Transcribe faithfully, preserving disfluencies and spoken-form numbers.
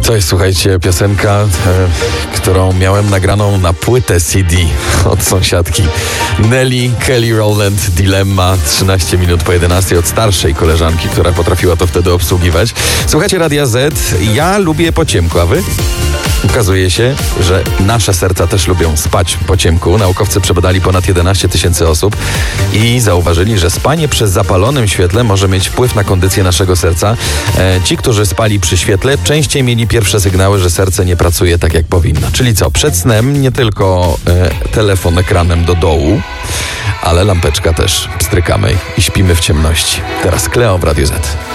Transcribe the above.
To jest, słuchajcie, piosenka, e, którą miałem nagraną na płytę C D od sąsiadki. Nelly, Kelly Rowland, Dilemma, trzynaście minut po jedenastej od starszej koleżanki, która potrafiła to wtedy obsługiwać. Słuchajcie Radia Z, ja lubię po ciemku, a wy? Okazuje się, że nasze serca też lubią spać po ciemku. Naukowcy przebadali ponad jedenaście tysięcy osób i zauważyli, że spanie przy zapalonym świetle może mieć wpływ na kondycję naszego serca. E, ci, którzy spali przy świetle, częściej mieli pierwsze sygnały, że serce nie pracuje tak jak powinno. Czyli co? Przed snem nie tylko e, telefon ekranem do dołu, ale lampeczka też strykamy i śpimy w ciemności. Teraz Kleo w Radiu Z.